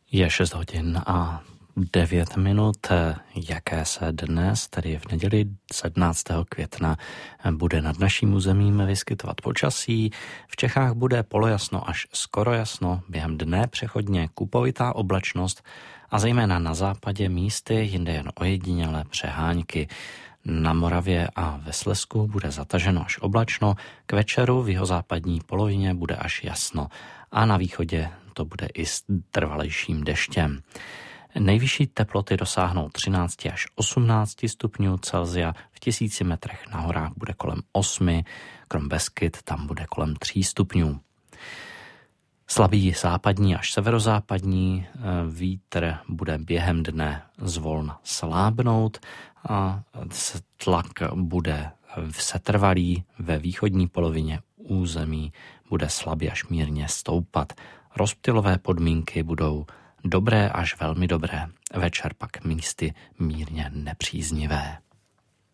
Je 6 hodin a 9 minut, jaké se dnes, tedy v neděli 17. května, bude nad naším územím vyskytovat počasí. V Čechách bude polojasno až skoro jasno, během dne přechodně kupovitá oblačnost a zejména na západě místy, jinde jen ojedinělé přehánky. Na Moravě a ve Slezsku bude zataženo až oblačno, k večeru v jihozápadní polovině bude až jasno a na východě to bude i s trvalejším deštěm. Nejvyšší teploty dosáhnou 13 až 18 stupňů Celsia, v 1000 metrech na horách bude kolem 8, krom Beskyd tam bude kolem 3 stupňů. Slabý západní až severozápadní vítr bude během dne zvolna slábnout a tlak bude setrvalý, ve východní polovině území bude slabě až mírně stoupat. Rozptylové podmínky budou dobré až velmi dobré, večer pak místy mírně nepříznivé.